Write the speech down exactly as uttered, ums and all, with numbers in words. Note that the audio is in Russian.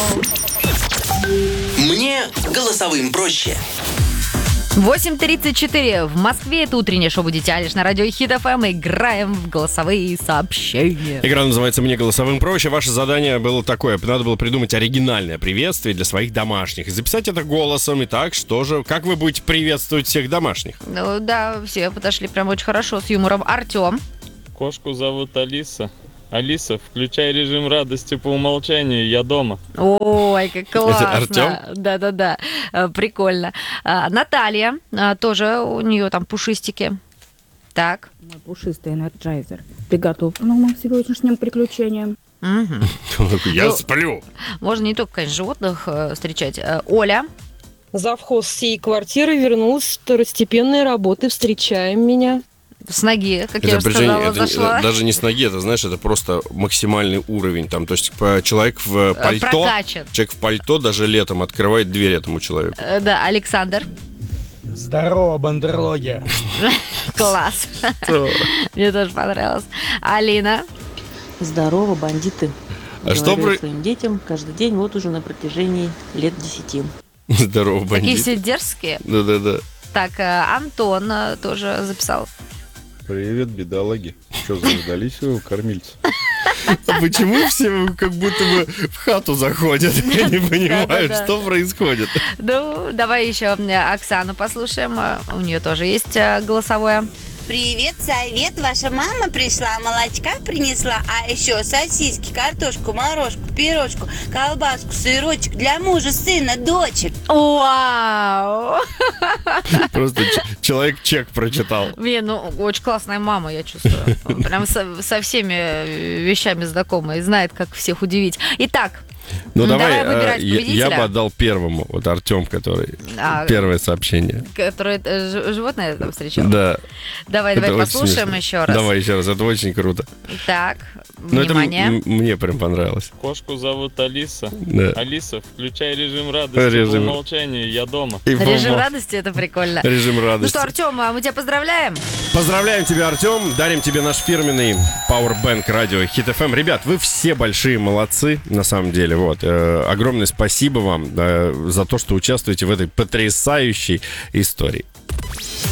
Мне голосовым проще. восемь тридцать четыре. В Москве это утреннее шоу «Будете Алиш» на радио Хит эф эм. Играем в голосовые сообщения. Игра называется «Мне голосовым проще». Ваше задание было такое. Надо было придумать оригинальное приветствие для своих домашних. И записать это голосом. Итак, что же, как вы будете приветствовать всех домашних? Ну да, все подошли прям очень хорошо, с юмором. Артем. Кошку зовут Алиса. Алиса, включай режим радости по умолчанию, я дома. Ой, как классно. Это Артём? Да-да-да, э, прикольно. А, Наталья, а, тоже у нее там пушистики. Так. Мой пушистый энерджайзер приготов к новым сегодняшним приключениям. Мгм. Я Ну, сплю. Можно не только, конечно, животных э, встречать. Э, Оля. Завхоз всей квартиры вернулась с второстепенной работы. Встречаем меня. С ноги, как я Это, уже причем, сказала, это зашла. даже не с ноги, это, знаешь, это просто максимальный уровень. Там, то есть по- человек в пальто, Прокачан. человек в пальто даже летом открывает дверь этому человеку. Э, Да, Александр. Здорово, бандерлоги. Класс. Мне тоже понравилось. Алина. Здорово, бандиты. А что Говорю про- своим детям каждый день, вот уже на протяжении лет десяти. Здорово, Такие бандит. все дерзкие. Да-да-да. Так, э, Антон э, тоже записал. Привет, бедолаги. Что, заждались своего кормильца? А почему все как будто бы в хату заходят? Я не понимаю, Да-да-да. что происходит. Ну, давай еще э, Оксану послушаем. Э, У нее тоже есть э, голосовое. Привет, совет. Ваша мама пришла, молочка принесла, а еще сосиски, картошку, морожку, пирожку, колбаску, сырочек для мужа, сына, дочек. Вау! Просто ч- человек чек прочитал. Блин, ну, очень классная мама, я чувствую. Прям со, со всеми э, вещами знакома и знает, как всех удивить. Итак, Ну М, давай, давай выбирать э, я, я победителя. бы отдал первому, вот Артем, который А, первое сообщение. которое э, ж- животное там встречал. Да. Давай, это давай очень послушаем смешно. еще раз. Давай еще раз, это очень круто. Так, Ну это внимание. м- мне прям понравилось. Кошку зовут Алиса. Да. Алиса, включай режим радости Режим. по умолчанию, я дома. И Режим вам- радости, это прикольно. Режим Ну радости. что, Артем, а мы тебя поздравляем. Поздравляем тебя, Артем. Дарим тебе наш фирменный Powerbank радио Хит эф эм. Ребят, вы все большие молодцы, на самом деле. Вот. Э, огромное спасибо вам э, за то, что участвуете в этой потрясающей истории.